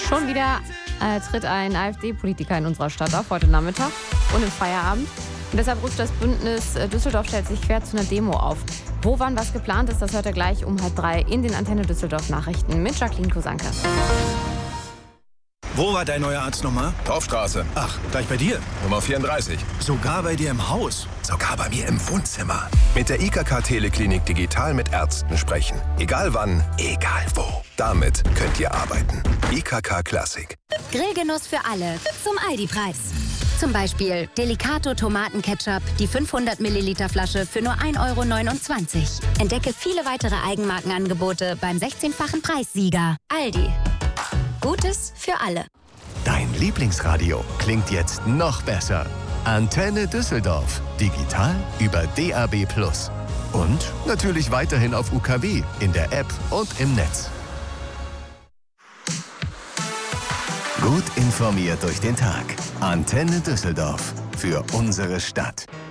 Schon wieder tritt ein AfD-Politiker in unserer Stadt auf, heute Nachmittag und im Feierabend. Und deshalb ruft das Bündnis Düsseldorf stellt sich quer zu einer Demo auf. Wo, wann, was geplant ist, das hört ihr gleich um 2:30 in den Antenne Düsseldorf Nachrichten mit Jacqueline Kosanke. Wo war dein neuer Arzt nochmal? Torfstraße. Ach, gleich bei dir? Nummer 34. Sogar bei dir im Haus? Sogar bei mir im Wohnzimmer. Mit der IKK Teleklinik digital mit Ärzten sprechen. Egal wann, egal wo. Damit könnt ihr arbeiten. IKK Classic. Grillgenuss für alle zum Aldi-Preis. Zum Beispiel Delicato Tomatenketchup, die 500 Milliliter Flasche für nur 1,29 €. Entdecke viele weitere Eigenmarkenangebote beim 16-fachen Preissieger. Aldi. Gutes für alle. Dein Lieblingsradio klingt jetzt noch besser. Antenne Düsseldorf. Digital über DAB+. Und natürlich weiterhin auf UKW, in der App und im Netz. Gut informiert durch den Tag. Antenne Düsseldorf. Für unsere Stadt.